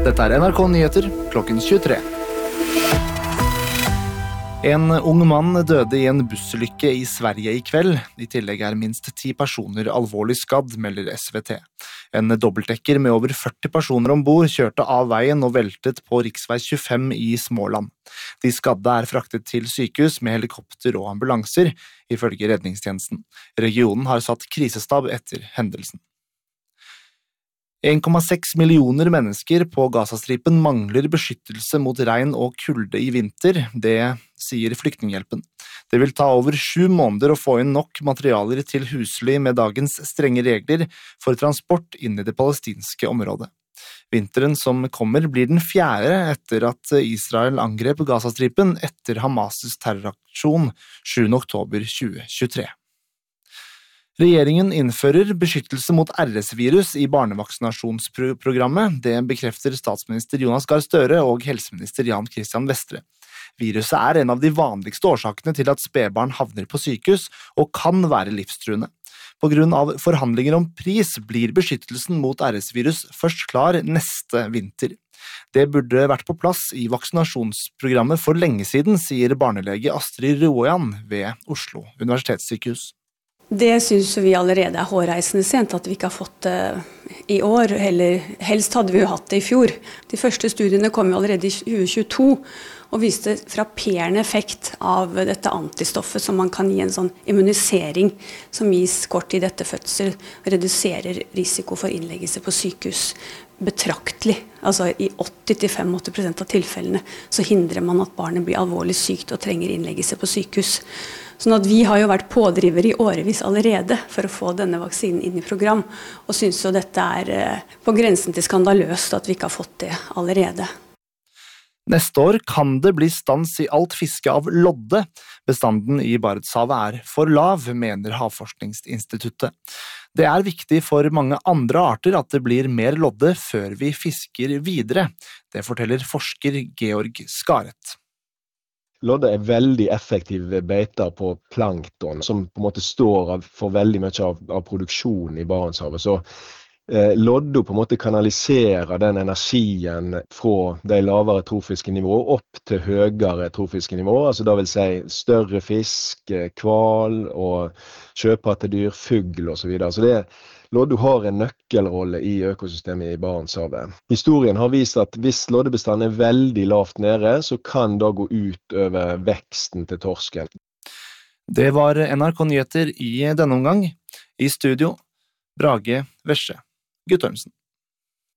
Dette NRK Nyheter, klokken 23. En ung mann døde i en bussulykke i Sverige i kveld. I tillegg minst 10 personer alvorlig skadd, melder SVT. En dobbeltdekker med over 40 personer ombord kjørte av veien og veltet på riksvei 25 i Småland. De skadde fraktet til sykehus med helikopter og ambulanser, ifølge redningstjenesten. Regionen har satt krisestab etter hendelsen. 1,6 millioner mennesker på Gazastripen mangler beskyttelse mot regn og kulde i vinter, det sier Flyktninghjelpen. Det vil ta over 7 måneder å få inn nok materialer til husly med dagens strenge regler for transport inn i det palestinske området. Vinteren som kommer blir den 4. etter at Israel angrep Gazastripen etter Hamas' terroraksjon 7. oktober 2023. Regjeringen innfører beskyttelse mot RS-virus i barnevaksinasjonsprogrammet. Det bekrefter statsminister Jonas Gahr Støre og helseminister Jan Christian Vestre. Viruset en av de vanligste årsakene til at spedbarn havner på sykehus og kan være livstruende. På grunn av forhandlinger om pris blir beskyttelsen mot RS-virus først klar neste vinter. Det burde vært på plass i vaksinasjonsprogrammet for lenge siden, sier barnelege Astrid Rojan ved Oslo universitetssykehus. Det synes vi allerede hårreisende sent at vi ikke har fått det i år, eller helst hadde vi jo hatt det i fjor. De første studiene kom jo allerede i 2022 og viste frapperende effekt av dette antistoffet som man kan gi en sånn immunisering som gis kort tid etter fødsel, reduserer risiko for innleggelse på sykehus betraktelig. Altså i 80-85% av tilfellene så hindrer man at barnet blir alvorlig sykt og trenger innleggelse på sykehus. Sånn at vi har jo vært pådriver i årevis allerede for å få denne vaksinen inn i program, og synes jo dette på grensen til skandaløst at vi ikke har fått det allerede. Neste år kan det bli stans i alt fiske av lodde. Bestanden i Barentshavet for lav, mener Havforskningsinstituttet. Det viktig for mange andre arter at det blir mer lodde før vi fisker videre. Det forteller forsker Georg Skaret. Lodde veldig effektive beiter på plankton, som på en måte står for veldig mye av produksjonen i Barentshavet. Så lodde på en måte kanaliserer den energien fra de lavere trofiske nivåer opp til høyere trofiske nivåer, altså det vil si større fisk, hval og sjøpattedyr, fugl og så videre. Så lodde har en nøkkelrolle i økosystemet i Barentshavet. Historien har vist at hvis loddebestanden veldig lavt nede, så kan det gå ut over veksten til torsken. Det var NRK Nyheter i denne omgang. I studio, Brage Vesje Guttormsen.